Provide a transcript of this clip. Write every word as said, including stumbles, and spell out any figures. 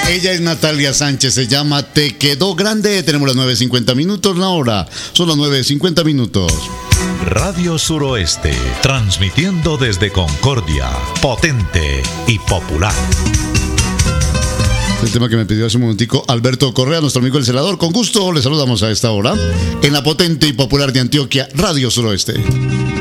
Ella es Natalia Sánchez, se llama Te Quedó Grande. Tenemos las nueve cincuenta minutos la hora. Son las nueve cincuenta minutos. Radio Suroeste, transmitiendo desde Concordia, potente y popular. El tema que me pidió hace un momentico Alberto Correa, nuestro amigo el celador. Con gusto le saludamos a esta hora en la potente y popular de Antioquia, Radio Suroeste.